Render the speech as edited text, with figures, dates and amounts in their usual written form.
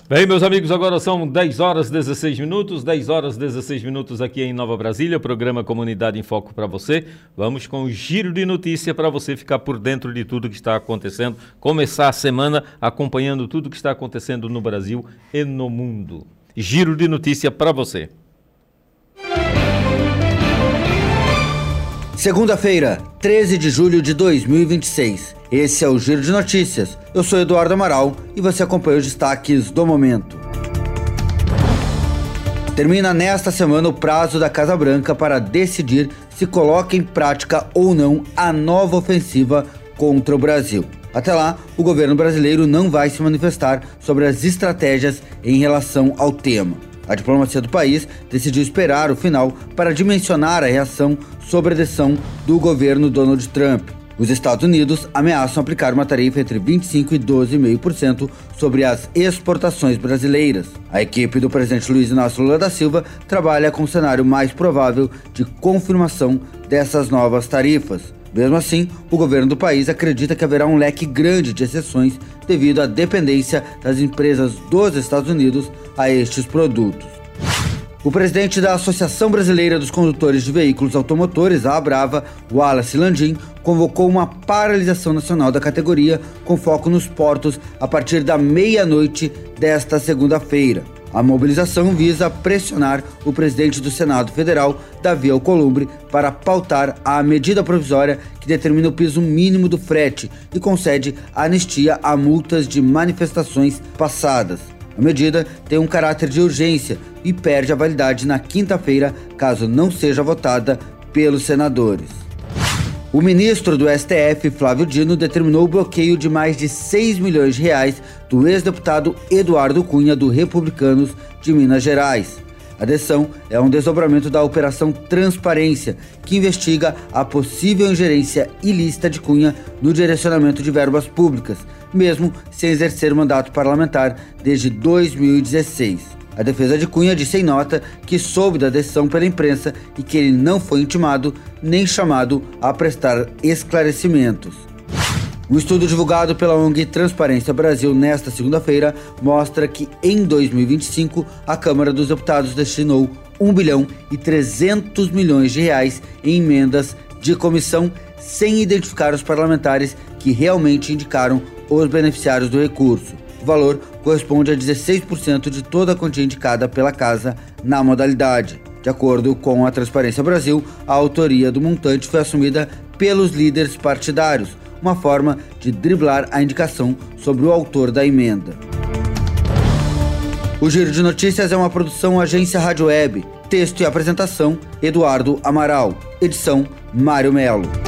Bem, meus amigos, agora são 10 horas 16 minutos, 10 horas 16 minutos aqui em Nova Brasília, programa Comunidade em Foco para você. Vamos com o giro de notícia para você ficar por dentro de tudo que está acontecendo, começar a semana acompanhando tudo que está acontecendo no Brasil e no mundo. Giro de notícia para você. Segunda-feira, 13 de julho de 2026. Esse é o Giro de Notícias. Eu sou Eduardo Amaral e você acompanha os destaques do momento. Termina nesta semana o prazo da Casa Branca para decidir se coloca em prática ou não a nova ofensiva contra o Brasil. Até lá, o governo brasileiro não vai se manifestar sobre as estratégias em relação ao tema. A diplomacia do país decidiu esperar o final para dimensionar a reação sobre a decisão do governo Donald Trump. Os Estados Unidos ameaçam aplicar uma tarifa entre 25% e 12,5% sobre as exportações brasileiras. A equipe do presidente Luiz Inácio Lula da Silva trabalha com o cenário mais provável de confirmação dessas novas tarifas. Mesmo assim, o governo do país acredita que haverá um leque grande de exceções devido à dependência das empresas dos Estados Unidos a estes produtos. O presidente da Associação Brasileira dos Condutores de Veículos Automotores, a Abrava, Wallace Landim, convocou uma paralisação nacional da categoria com foco nos portos a partir da meia-noite desta segunda-feira. A mobilização visa pressionar o presidente do Senado Federal, Davi Alcolumbre, para pautar a medida provisória que determina o piso mínimo do frete e concede anistia a multas de manifestações passadas. A medida tem um caráter de urgência e perde a validade na quinta-feira, caso não seja votada pelos senadores. O ministro do STF, Flávio Dino, determinou o bloqueio de mais de 6 milhões de reais do ex-deputado Eduardo Cunha, do Republicanos de Minas Gerais. A decisão é um desdobramento da Operação Transparência, que investiga a possível ingerência ilícita de Cunha no direcionamento de verbas públicas, mesmo sem exercer mandato parlamentar desde 2016. A defesa de Cunha disse em nota que soube da decisão pela imprensa e que ele não foi intimado nem chamado a prestar esclarecimentos. Um estudo divulgado pela ONG Transparência Brasil nesta segunda-feira mostra que em 2025 a Câmara dos Deputados destinou 1 bilhão e 300 milhões de reais em emendas de comissão sem identificar os parlamentares que realmente indicaram os beneficiários do recurso. O valor corresponde a 16% de toda a quantia indicada pela casa na modalidade. De acordo com a Transparência Brasil, a autoria do montante foi assumida pelos líderes partidários, uma forma de driblar a indicação sobre o autor da emenda. O Giro de Notícias é uma produção Agência Rádio Web. Texto e apresentação, Eduardo Amaral. Edição, Mário Melo.